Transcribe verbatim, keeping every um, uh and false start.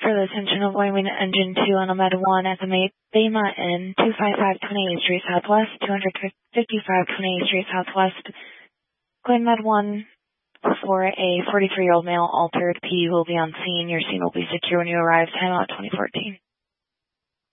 for the attention of Wyoming Engine two on a Med one at the Bema Inn, two five five twenty-eighth Street Southwest, two fifty-five twenty-eighth Street Southwest. Claim Med one for a forty-three-year-old male altered. P will be on scene. Your scene will be secure when you arrive. Time out twenty fourteen.